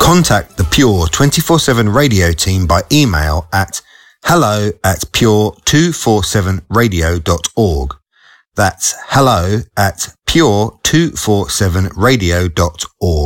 Contact the Pure 24/7 radio team by email at hello@pure247radio.org. That's hello@pure247radio.org.